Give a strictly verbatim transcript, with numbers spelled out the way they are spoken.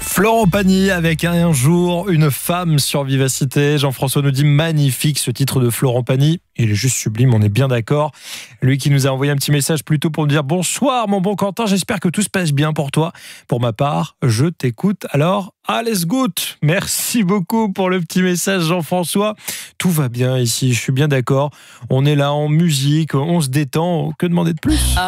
Florent Pagny avec Un jour, une femme sur Vivacité. Jean-François nous dit magnifique ce titre de Florent Pagny. Il est juste sublime, on est bien d'accord. Lui qui nous a envoyé un petit message plutôt pour nous dire bonsoir mon bon Quentin, j'espère que tout se passe bien pour toi. Pour ma part, je t'écoute. Alors, alles gut. Merci beaucoup pour le petit message Jean-François. Tout va bien ici, je suis bien d'accord. On est là en musique, on se détend. Que demander de plus ?